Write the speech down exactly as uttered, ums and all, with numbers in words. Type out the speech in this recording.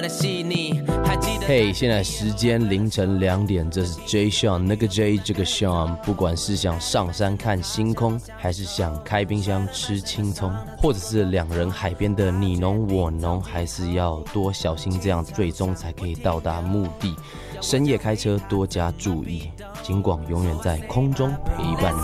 的细腻。还记得嘿， hey, 现在时间凌晨两点，这是 J Sean 那个 J 这个 Sean。不管是想上山看星空，还是想开冰箱吃青葱，或者是两人海边的你侬我侬，还是要多小心，这样最终才可以到达目的。深夜开车多加注意，警广永远在空中陪伴你。